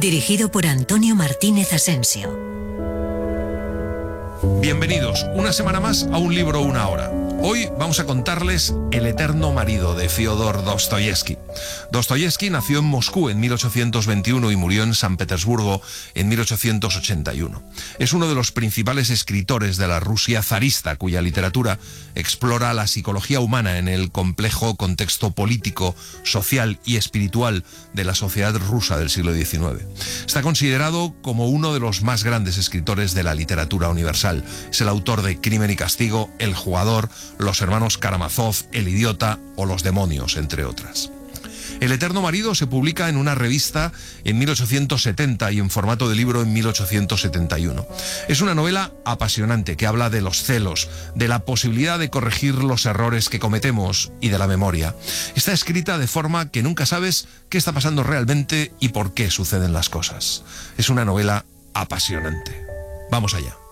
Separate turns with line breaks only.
Dirigido por Antonio Martínez Asensio.
Bienvenidos una semana más a Un libro, una hora. Hoy vamos a contarles El eterno marido de Fyodor Dostoyevsky. Dostoyevsky nació en Moscú en 1821 y murió en San Petersburgo en 1881. Es uno de los principales escritores de la Rusia zarista, cuya literatura explora la psicología humana en el complejo contexto político, social y espiritual de la sociedad rusa del siglo XIX. Está considerado como uno de los más grandes escritores de la literatura universal. Es el autor de Crimen y Castigo, El jugador, Los hermanos Karamazov, El idiota o Los demonios, entre otras. El eterno marido se publica en una revista en 1870 y en formato de libro en 1871. Es una novela apasionante que habla de los celos, de la posibilidad de corregir los errores que cometemos y de la memoria. Está escrita de forma que nunca sabes qué está pasando realmente y por qué suceden las cosas. Es una novela apasionante. Vamos allá.